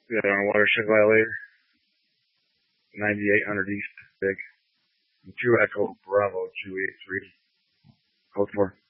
Yeah, on a watershed violator. 9800 East, big. 2 Echo Bravo 283. Code 4.